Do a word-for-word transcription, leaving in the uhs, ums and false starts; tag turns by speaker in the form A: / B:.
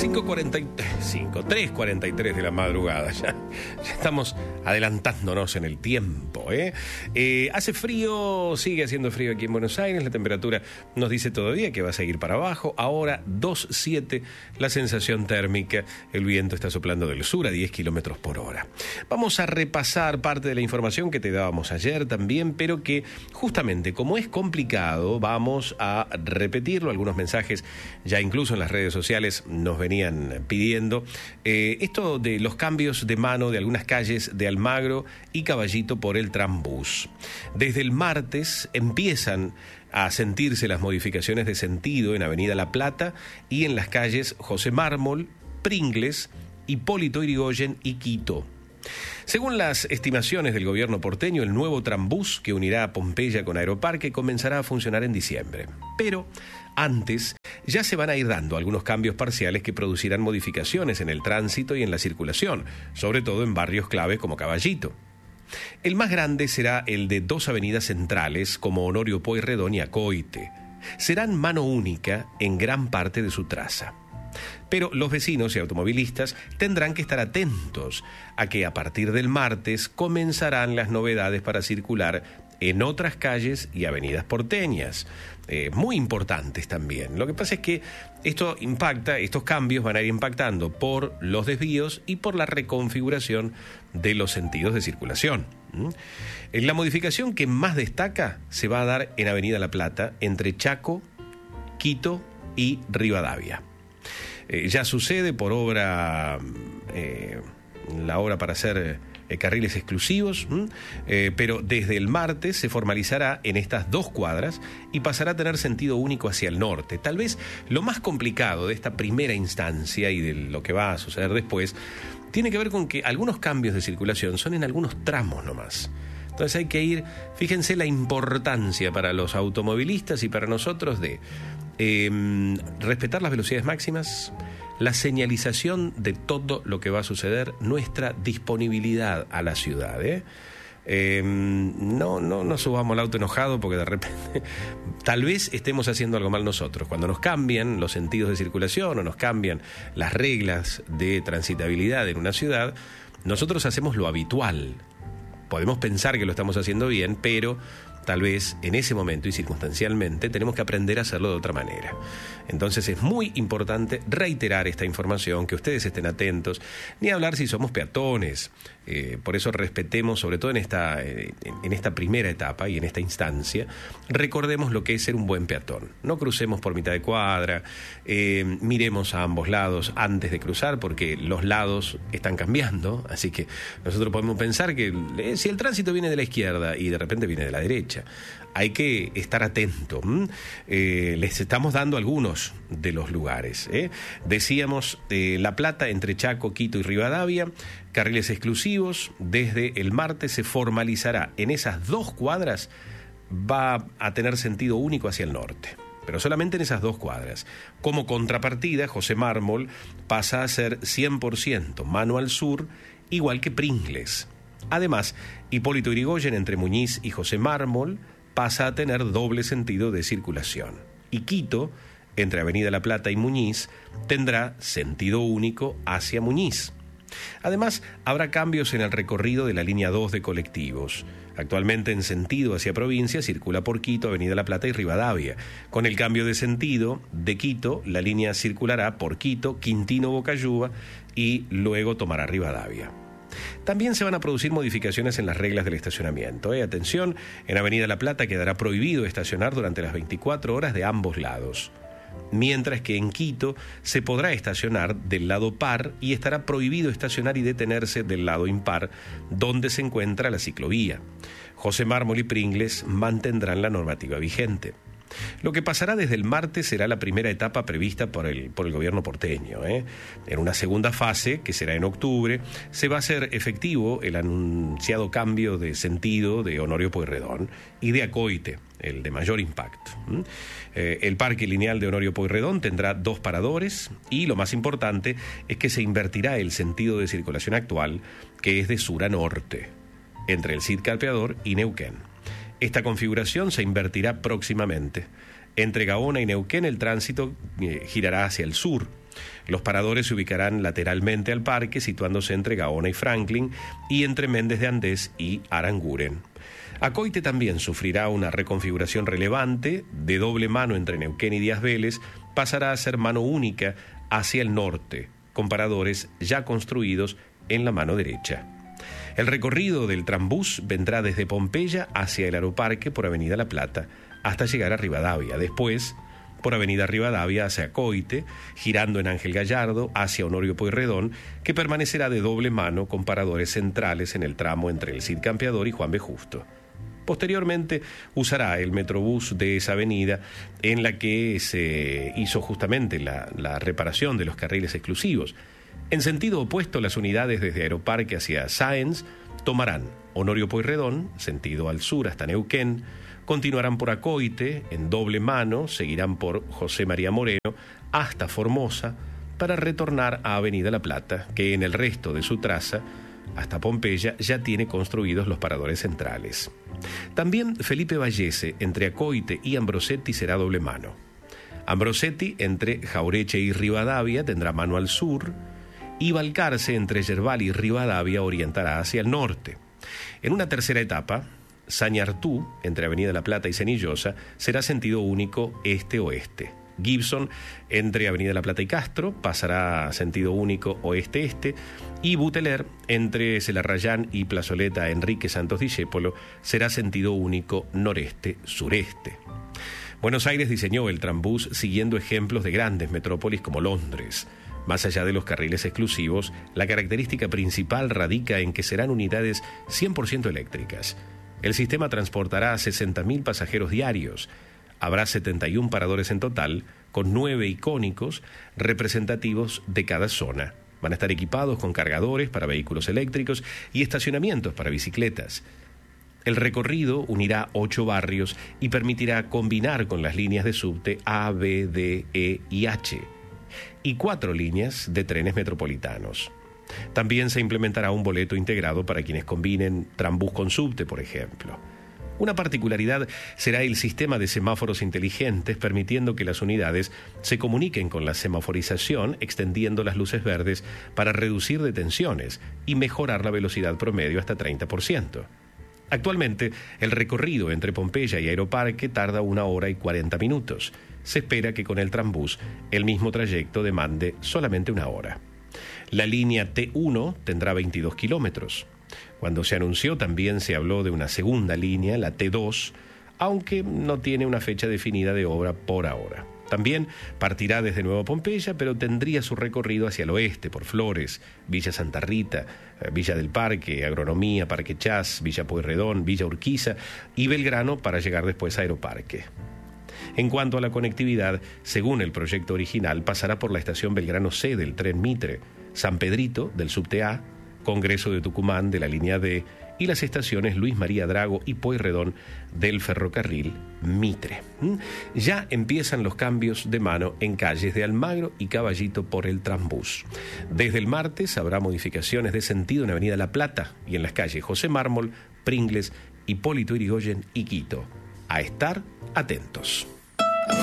A: cinco cuarenta y cinco, tres cuarenta y tres de la madrugada. Ya, ya estamos adelantándonos en el tiempo, ¿eh? Eh, hace frío, sigue haciendo frío aquí en Buenos Aires. La temperatura nos dice todavía que va a seguir para abajo. Ahora dos siete la sensación térmica. El viento está soplando del sur a diez kilómetros por hora. Vamos a repasar parte de la información que te dábamos ayer también, pero que justamente como es complicado, vamos a repetirlo. Algunos mensajes ya incluso en las redes sociales nos venían pidiendo eh, esto de los cambios de mano de algunas calles de Almagro y Caballito por el trambús. Desde el martes empiezan a sentirse las modificaciones de sentido en Avenida La Plata y en las calles José Mármol, Pringles, Hipólito Yrigoyen y Quito. Según las estimaciones del gobierno porteño, el nuevo trambús que unirá a Pompeya con Aeroparque comenzará a funcionar en diciembre. Pero antes ya se van a ir dando algunos cambios parciales que producirán modificaciones en el tránsito y en la circulación, sobre todo en barrios claves como Caballito. El más grande será el de dos avenidas centrales como Honorio Pueyrredón y Acoite. Serán mano única en gran parte de su traza. Pero los vecinos y automovilistas tendrán que estar atentos a que a partir del martes comenzarán las novedades para circular en otras calles y avenidas porteñas, eh, muy importantes también. Lo que pasa es que esto impacta, estos cambios van a ir impactando por los desvíos y por la reconfiguración de los sentidos de circulación. ¿Mm? La modificación que más destaca se va a dar en Avenida La Plata, entre Chaco, Quito y Rivadavia. Eh, ya sucede por obra, eh, la obra para hacer eh, carriles exclusivos, eh, pero desde el martes se formalizará en estas dos cuadras y pasará a tener sentido único hacia el norte. Tal vez lo más complicado de esta primera instancia y de lo que va a suceder después tiene que ver con que algunos cambios de circulación son en algunos tramos nomás. Entonces hay que ir, fíjense la importancia para los automovilistas y para nosotros de eh, respetar las velocidades máximas, la señalización de todo lo que va a suceder, nuestra disponibilidad a la ciudad, ¿eh? Eh, no, no, no subamos el auto enojado porque de repente tal vez estemos haciendo algo mal nosotros. Cuando nos cambian los sentidos de circulación o nos cambian las reglas de transitabilidad en una ciudad, nosotros hacemos lo habitual. Podemos pensar que lo estamos haciendo bien, pero tal vez en ese momento y circunstancialmente tenemos que aprender a hacerlo de otra manera. Entonces es muy importante reiterar esta información, que ustedes estén atentos, ni hablar si somos peatones. Eh, por eso respetemos, sobre todo en esta, eh, en esta primera etapa y en esta instancia, recordemos lo que es ser un buen peatón. No crucemos por mitad de cuadra, eh, miremos a ambos lados antes de cruzar, porque los lados están cambiando, así que nosotros podemos pensar que eh, si el tránsito viene de la izquierda y de repente viene de la derecha, hay que estar atento. Eh, les estamos dando algunos de los lugares. ¿eh? Decíamos eh, La Plata entre Chaco, Quito y Rivadavia, carriles exclusivos. Desde el martes se formalizará en esas dos cuadras, va a tener sentido único hacia el norte, pero solamente en esas dos cuadras. Como contrapartida, José Mármol pasa a ser cien por ciento mano al sur, igual que Pringles. Además, Hipólito Yrigoyen entre Muñiz y José Mármol pasa a tener doble sentido de circulación. Y Quito, entre Avenida La Plata y Muñiz, tendrá sentido único hacia Muñiz. Además, habrá cambios en el recorrido de la línea dos de colectivos. Actualmente en sentido hacia provincia circula por Quito, Avenida La Plata y Rivadavia. Con el cambio de sentido de Quito, la línea circulará por Quito, Quintino, Bocayuva y luego tomará Rivadavia. También se van a producir modificaciones en las reglas del estacionamiento. ¿eh? Atención, en Avenida La Plata quedará prohibido estacionar durante las veinticuatro horas de ambos lados, mientras que en Quito se podrá estacionar del lado par y estará prohibido estacionar y detenerse del lado impar, donde se encuentra la ciclovía. José Mármol y Pringles mantendrán la normativa vigente. Lo que pasará desde el martes será la primera etapa prevista por el, por el gobierno porteño. ¿eh? En una segunda fase, que será en octubre, se va a hacer efectivo el anunciado cambio de sentido de Honorio Pueyrredón y de Acoite, el de mayor impacto. ¿Mm? Eh, el parque lineal de Honorio Pueyrredón tendrá dos paradores y lo más importante es que se invertirá el sentido de circulación actual, que es de sur a norte, entre el Cid Campeador y Neuquén. Esta configuración se invertirá próximamente. Entre Gaona y Neuquén el tránsito eh, girará hacia el sur. Los paradores se ubicarán lateralmente al parque, situándose entre Gaona y Franklin y entre Méndez de Andés y Aranguren. Acoite también sufrirá una reconfiguración relevante. De doble mano entre Neuquén y Díaz Vélez pasará a ser mano única hacia el norte, con paradores ya construidos en la mano derecha. El recorrido del trambús vendrá desde Pompeya hacia el Aeroparque por Avenida La Plata hasta llegar a Rivadavia. Después, por Avenida Rivadavia hacia Acoite, girando en Ángel Gallardo hacia Honorio Pueyrredón, que permanecerá de doble mano con paradores centrales en el tramo entre el Cid Campeador y Juan B. Justo. Posteriormente usará el Metrobús de esa avenida en la que se hizo justamente la, la reparación de los carriles exclusivos. En sentido opuesto, las unidades desde Aeroparque hacia Sáenz tomarán Honorio Pueyrredón, sentido al sur hasta Neuquén, continuarán por Acoite, en doble mano, seguirán por José María Moreno hasta Formosa para retornar a Avenida La Plata, que en el resto de su traza, hasta Pompeya, ya tiene construidos los paradores centrales. También Felipe Vallese, entre Acoite y Ambrosetti, será doble mano. Ambrosetti, entre Jaureche y Rivadavia, tendrá mano al sur, y Balcarce, entre Yerbal y Rivadavia, orientará hacia el norte. En una tercera etapa, Sañartú, entre Avenida La Plata y Cenillosa, será sentido único este-oeste. Gibson, entre Avenida La Plata y Castro, pasará a sentido único oeste-este, y Buteler, entre Celarrayán y Plazoleta Enrique Santos Discépolo, será sentido único noreste-sureste. Buenos Aires diseñó el trambús siguiendo ejemplos de grandes metrópolis como Londres. Más allá de los carriles exclusivos, la característica principal radica en que serán unidades cien por ciento eléctricas. El sistema transportará a sesenta mil pasajeros diarios. Habrá setenta y uno paradores en total, con nueve icónicos representativos de cada zona. Van a estar equipados con cargadores para vehículos eléctricos y estacionamientos para bicicletas. El recorrido unirá ocho barrios y permitirá combinar con las líneas de subte A, B, D, E y H y cuatro líneas de trenes metropolitanos. También se implementará un boleto integrado para quienes combinen trambús con subte, por ejemplo. Una particularidad será el sistema de semáforos inteligentes, permitiendo que las unidades se comuniquen con la semaforización, extendiendo las luces verdes para reducir detenciones y mejorar la velocidad promedio hasta treinta por ciento. Actualmente, el recorrido entre Pompeya y Aeroparque tarda una hora y cuarenta minutos. Se espera que con el trambús el mismo trayecto demande solamente una hora. La línea T uno tendrá veintidós kilómetros. Cuando se anunció también se habló de una segunda línea, la T dos, aunque no tiene una fecha definida de obra por ahora. También partirá desde Nueva Pompeya, pero tendría su recorrido hacia el oeste, por Flores, Villa Santa Rita, Villa del Parque, Agronomía, Parque Chas, Villa Pueyrredón, Villa Urquiza y Belgrano para llegar después a Aeroparque. En cuanto a la conectividad, según el proyecto original, pasará por la estación Belgrano C del tren Mitre, San Pedrito del subte A, Congreso de Tucumán de la línea D y las estaciones Luis María Drago y Pueyrredón del ferrocarril Mitre. Ya empiezan los cambios de mano en calles de Almagro y Caballito por el trambús. Desde el martes habrá modificaciones de sentido en Avenida La Plata y en las calles José Mármol, Pringles, Hipólito Yrigoyen y Quito. A estar atentos.